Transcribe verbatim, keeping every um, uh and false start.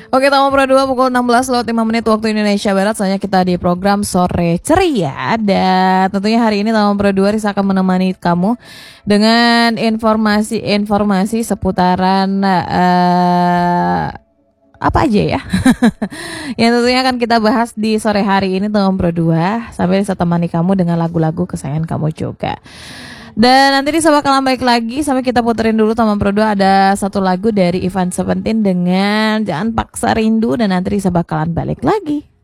Oke, Taman Pro dua pukul enam belas lewat lima menit waktu Indonesia Barat. Soalnya kita di program Sore Ceria. Dan tentunya hari ini Taman Pro dua Risa akan menemani kamu dengan informasi-informasi seputaran uh, apa aja ya. Yang tentunya akan kita bahas di sore hari ini Taman Pro dua. Sambil bisa temani kamu dengan lagu-lagu kesayangan kamu juga. Dan nanti Risa bakalan balik lagi. Sampai kita puterin dulu Taman Pro dua. Ada satu lagu dari Ivan Seventeen dengan Jangan Paksa Rindu. Dan nanti Risa bakalan balik lagi.